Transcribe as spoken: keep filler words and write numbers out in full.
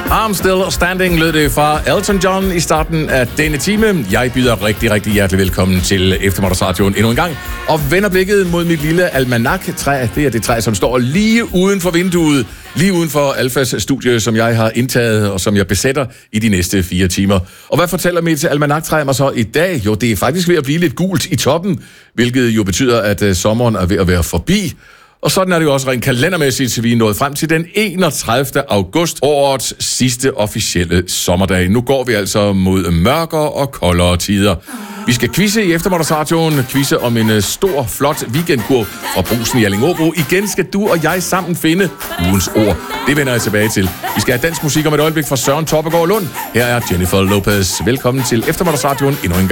I'm Still Standing lød det fra Elton John i starten af denne time. Jeg byder rigtig, rigtig hjertelig velkommen til Eftermiddagsradioen endnu en gang. Og vender blikket mod mit lille almanak-træ. Det er det træ, som står lige uden for vinduet. Lige uden for Alfas studie, som jeg har indtaget og som jeg besætter i de næste fire timer. Og hvad fortæller mit almanak-træ mig så i dag? Jo, det er faktisk ved at blive lidt gult i toppen, hvilket jo betyder, at uh, sommeren er ved at være forbi. Og sådan er det jo også rent kalendermæssigt, vi er nået frem til den enogtredivte august, årets sidste officielle sommerdag. Nu går vi altså mod mørkere og koldere tider. Vi skal quizze i Eftermiddagsradioen, quizze om en stor, flot weekendkur fra Brugsen i Allingåbro. Igen skal du og jeg sammen finde ugens ord. Det vender jeg tilbage til. Vi skal have dansk musik om et øjeblik fra Søren Toppegaard Lund. Her er Jennifer Lopez. Velkommen til Eftermiddagsradioen endnu en gang.